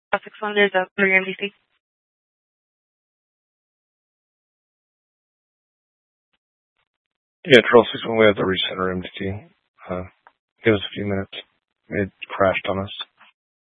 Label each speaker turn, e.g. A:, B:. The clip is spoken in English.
A: 6-1, there's a 3 MDC.
B: Yeah, Troll 6-1, we have the recenter MDT. Give us a few minutes. It crashed on us.